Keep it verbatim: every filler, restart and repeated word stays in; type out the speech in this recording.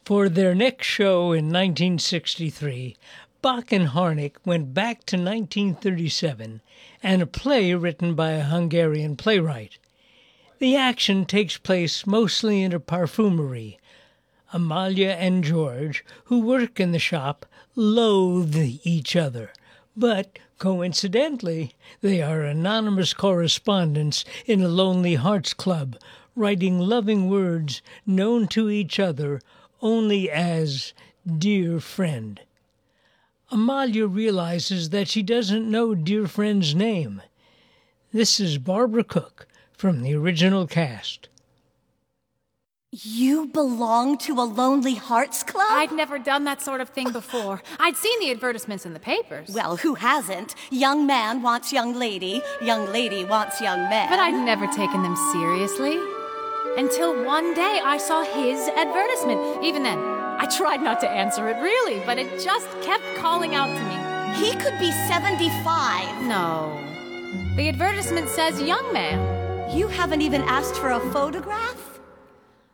For their next show in nineteen sixty-three, Bach and Harnick went back to nineteen thirty-seven and a play written by a Hungarian playwright. The action takes place mostly in a parfumery. Amalia and George, who work in the shop, loathe each other, but coincidentally, they are anonymous correspondents in a Lonely Hearts Club, writing loving words known to each other only as "dear friend." Amalia realizes that she doesn't know dear friend's name. This is Barbara Cook from the original cast. You belong to a Lonely Hearts Club? I'd never done that sort of thing before. I'd seen the advertisements in the papers. Well, who hasn't? Young man wants young lady, young lady wants young man. But I'd never taken them seriously. Until one day I saw his advertisement. Even then, I tried not to answer it, really, but it just kept calling out to me. He could be seventy-five. No. The advertisement says young man. You haven't even asked for a photograph?